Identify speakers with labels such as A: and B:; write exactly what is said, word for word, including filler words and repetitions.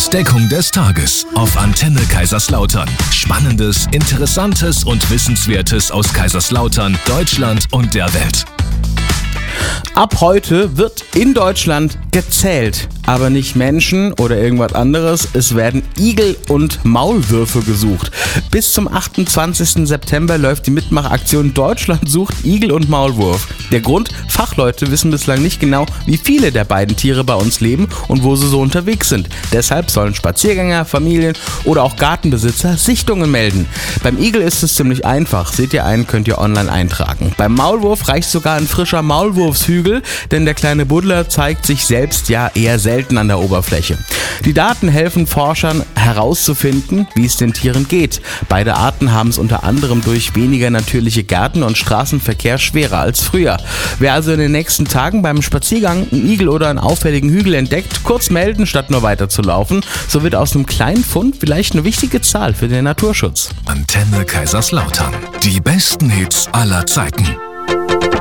A: Entdeckung des Tages auf Antenne Kaiserslautern. Spannendes, Interessantes und Wissenswertes aus Kaiserslautern, Deutschland und der Welt.
B: Ab heute wird in Deutschland gezählt, aber nicht Menschen oder irgendwas anderes. Es werden Igel und Maulwürfe gesucht. Bis zum achtundzwanzigsten September läuft die Mitmachaktion Deutschland sucht Igel und Maulwurf. Der Grund? Fachleute wissen bislang nicht genau, wie viele der beiden Tiere bei uns leben und wo sie so unterwegs sind. Deshalb sollen Spaziergänger, Familien oder auch Gartenbesitzer Sichtungen melden. Beim Igel ist es ziemlich einfach. Seht ihr einen, könnt ihr online eintragen. Beim Maulwurf reicht sogar ein frischer Maulwurfshügel, denn der kleine Buddler zeigt sich selbst ja eher selten an der Oberfläche. Die Daten helfen Forschern herauszufinden, wie es den Tieren geht. Beide Arten haben es unter anderem durch weniger natürliche Gärten und Straßenverkehr schwerer als früher. Wer also in den nächsten Tagen beim Spaziergang einen Igel oder einen auffälligen Hügel entdeckt, kurz melden, statt nur weiter zu laufen. So wird aus einem kleinen Fund vielleicht eine wichtige Zahl für den Naturschutz.
A: Antenne Kaiserslautern. Die besten Hits aller Zeiten.